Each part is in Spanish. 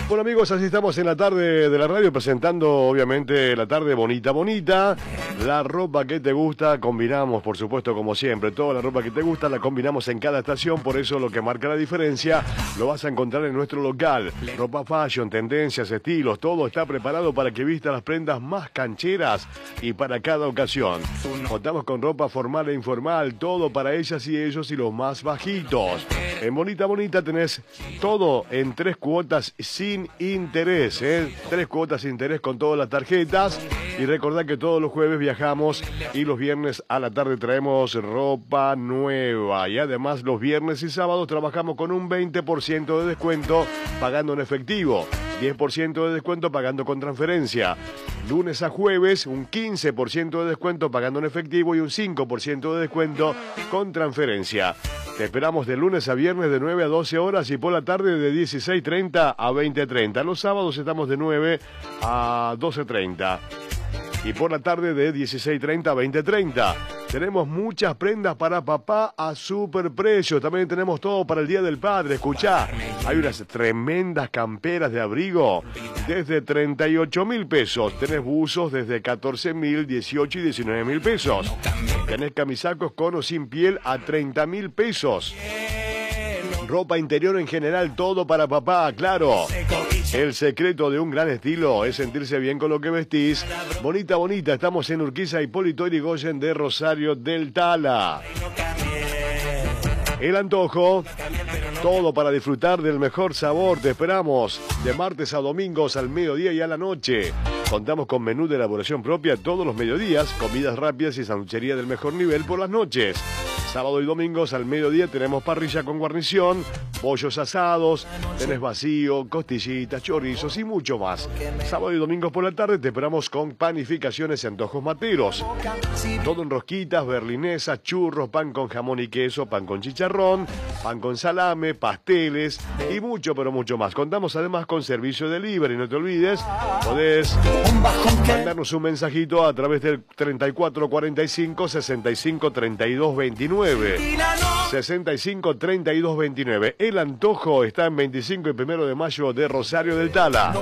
Bueno amigos, así estamos en la tarde de la radio presentando obviamente la tarde bonita, bonita. La ropa que te gusta, combinamos por supuesto como siempre, toda la ropa que te gusta la combinamos en cada estación, por eso lo que marca la diferencia lo vas a encontrar en nuestro local. Ropa fashion, tendencias, estilos, todo está preparado para que vistas las prendas más cancheras y para cada ocasión. Contamos con ropa formal e informal, todo para ellas y ellos y los más bajitos. En Bonita Bonita tenés todo en 3 cuotas sin interés, 3 cuotas sin interés con todas las tarjetas. Y recordad que todos los jueves viajamos y los viernes a la tarde traemos ropa nueva. Y además los viernes y sábados trabajamos con un 20% de descuento pagando en efectivo. 10% de descuento pagando con transferencia. Lunes a jueves, un 15% de descuento pagando en efectivo y un 5% de descuento con transferencia. Te esperamos de lunes a viernes de 9 a 12 horas y por la tarde de 16:30 a 20:30. Los sábados estamos de 9 a 12:30. Y por la tarde de 16:30 a 20:30. Tenemos muchas prendas para papá a super precio. También tenemos todo para el Día del Padre. Escuchá, hay unas tremendas camperas de abrigo desde 38.000 pesos. Tenés buzos desde 14.000, 18 y 19.000 pesos. Tenés camisacos con o sin piel a 30.000 pesos. Ropa interior en general, todo para papá, claro. El secreto de un gran estilo es sentirse bien con lo que vestís. Bonita, bonita, estamos en Urquiza, Hipólito Yrigoyen de Rosario del Tala. El antojo, todo para disfrutar del mejor sabor. Te esperamos de martes a domingos al mediodía y a la noche. Contamos con menú de elaboración propia todos los mediodías, comidas rápidas y sanduchería del mejor nivel por las noches. Sábado y domingos al mediodía tenemos parrilla con guarnición, pollos asados, tenés vacío, costillitas, chorizos y mucho más. Sábado y domingos por la tarde te esperamos con panificaciones y antojos materos. Todo en rosquitas, berlinesas, churros, pan con jamón y queso, pan con chicharrón, pan con salame, pasteles y mucho, pero mucho más. Contamos además con servicio de delivery, no te olvides, podés mandarnos un mensajito a través del 3445 65 32 29. 65 32 29. El antojo está en 25 y 1 de mayo de Rosario del Tala.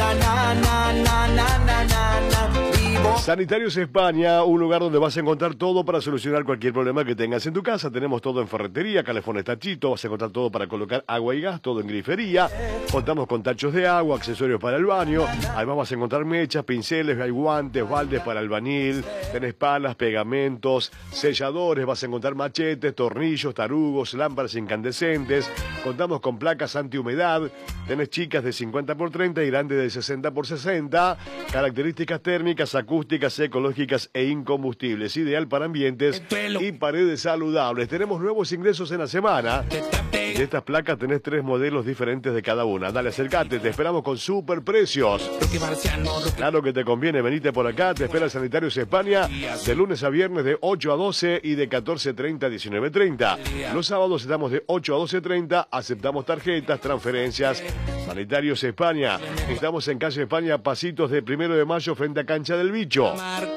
Sanitarios España, un lugar donde vas a encontrar todo para solucionar cualquier problema que tengas en tu casa. Tenemos todo en ferretería, calefones tachito, vas a encontrar todo para colocar agua y gas, todo en grifería. Contamos con tachos de agua, accesorios para el baño. Además vas a encontrar mechas, pinceles, hay guantes, baldes para albañil. Tenés palas, pegamentos, selladores, vas a encontrar machetes, tornillos, tarugos, lámparas incandescentes. Contamos con placas antihumedad. Tenés chicas de 50 por 30 y grandes de 60 por 60. Características térmicas, acústicas, ecológicas e incombustibles. Ideal para ambientes y paredes saludables. Tenemos nuevos ingresos en la semana. De estas placas tenés 3 modelos diferentes de cada una. Dale, acercate, te esperamos con super precios. Claro que te conviene, venite por acá. Te espera Sanitarios España de lunes a viernes de 8 a 12 y de 14:30 a 19:30. Los sábados estamos de 8 a 12:30. Aceptamos tarjetas, transferencias. Sanitarios España. Estamos en calle España, pasitos de 1 de mayo frente a Cancha del Bicho.